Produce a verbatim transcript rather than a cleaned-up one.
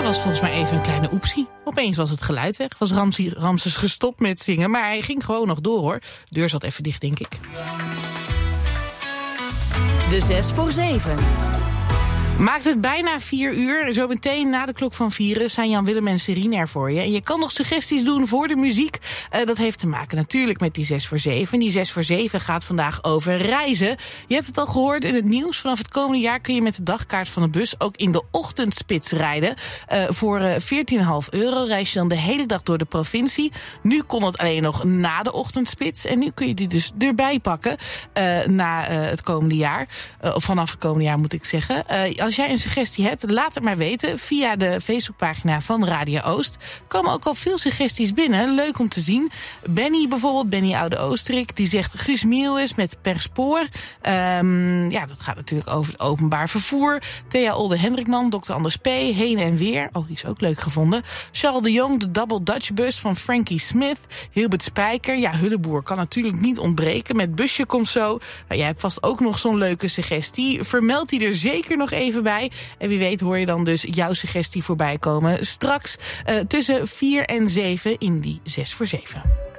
was volgens mij even een kleine oepsie. Opeens was het geluid weg. Was Ramses, Ramses gestopt met zingen, maar hij ging gewoon nog door, hoor. De deur zat even dicht, denk ik. De zes voor zeven. Maakt het bijna vier uur. Zo meteen na de klok van vieren zijn Jan Willem en Serine er voor je. En je kan nog suggesties doen voor de muziek. Uh, dat heeft te maken natuurlijk met die zes voor zeven. Die zes voor zeven gaat vandaag over reizen. Je hebt het al gehoord in het nieuws. Vanaf het komende jaar kun je met de dagkaart van de bus ook in de ochtendspits rijden. Uh, voor uh, veertien komma vijf euro reis je dan de hele dag door de provincie. Nu kon het alleen nog na de ochtendspits. En nu kun je die dus erbij pakken uh, na uh, het komende jaar. Uh, of vanaf het komende jaar moet ik zeggen. Uh, Als jij een suggestie hebt, laat het maar weten via de Facebookpagina van Radio Oost. Er komen ook al veel suggesties binnen. Leuk om te zien. Benny bijvoorbeeld, Benny Oude Oosterik, die zegt Guus Meeuwis met Per Spoor. Um, ja, dat gaat natuurlijk over het openbaar vervoer. Thea Olde Hendrikman, dokter Anders P, Heen en Weer. Oh, die is ook leuk gevonden. Charles de Jong, de Double Dutch Bus van Frankie Smith. Hilbert Spijker, ja, Hulleboer kan natuurlijk niet ontbreken. Met Busje komt zo. Nou, jij hebt vast ook nog zo'n leuke suggestie. Vermeld die er zeker nog even bij. En wie weet hoor je dan dus jouw suggestie voorbij komen. Straks uh, tussen vier en zeven in die zes voor zeven.